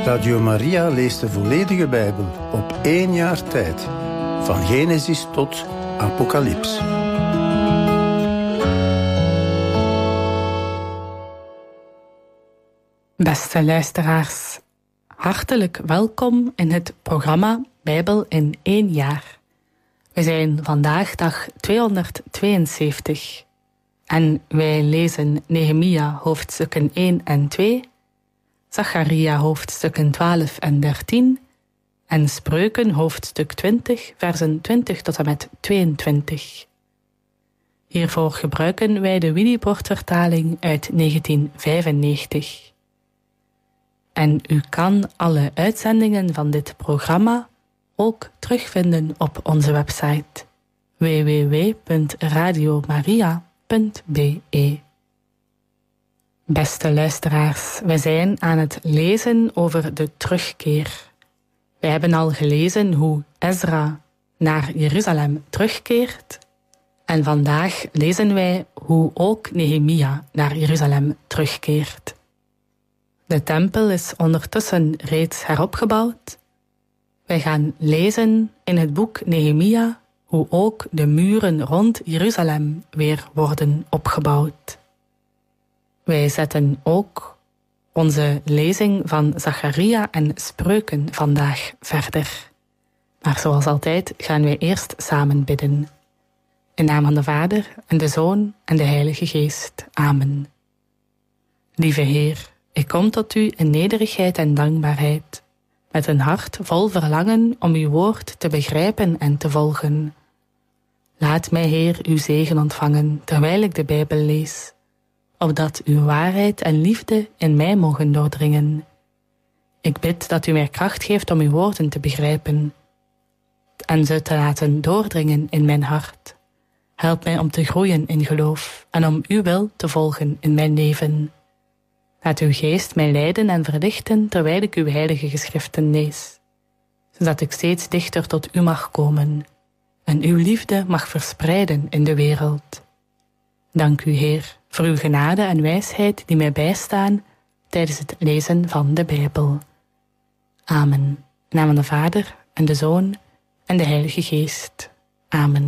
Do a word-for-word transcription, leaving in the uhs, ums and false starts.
Radio Maria leest de volledige Bijbel op één jaar tijd. Van Genesis tot Apocalyps. Beste luisteraars, hartelijk welkom in het programma Bijbel in één jaar. We zijn vandaag dag tweehonderdtweeënzeventig en wij lezen Nehemia hoofdstukken één en twee, Zacharia hoofdstukken twaalf en dertien en Spreuken hoofdstuk twintig, versen twintig tot en met tweeëntwintig. Hiervoor gebruiken wij de Willibrord-vertaling uit negentien vijfennegentig. En u kan alle uitzendingen van dit programma ook terugvinden op onze website w w w punt radio maria punt b e. Beste luisteraars, wij zijn aan het lezen over de terugkeer. Wij hebben al gelezen hoe Ezra naar Jeruzalem terugkeert en vandaag lezen wij hoe ook Nehemia naar Jeruzalem terugkeert. De tempel is ondertussen reeds heropgebouwd. Wij gaan lezen in het boek Nehemia hoe ook de muren rond Jeruzalem weer worden opgebouwd. Wij zetten ook onze lezing van Zacharia en Spreuken vandaag verder. Maar zoals altijd gaan wij eerst samen bidden. In naam van de Vader en de Zoon en de Heilige Geest. Amen. Lieve Heer, ik kom tot u in nederigheid en dankbaarheid, met een hart vol verlangen om uw woord te begrijpen en te volgen. Laat mij, Heer, uw zegen ontvangen terwijl ik de Bijbel lees, opdat uw waarheid en liefde in mij mogen doordringen. Ik bid dat u mij kracht geeft om uw woorden te begrijpen en ze te laten doordringen in mijn hart. Help mij om te groeien in geloof en om uw wil te volgen in mijn leven. Laat uw geest mij leiden en verlichten terwijl ik uw heilige geschriften lees, zodat ik steeds dichter tot u mag komen en uw liefde mag verspreiden in de wereld. Dank u, Heer, voor uw genade en wijsheid die mij bijstaan tijdens het lezen van de Bijbel. Amen. In naam van de Vader en de Zoon en de Heilige Geest. Amen.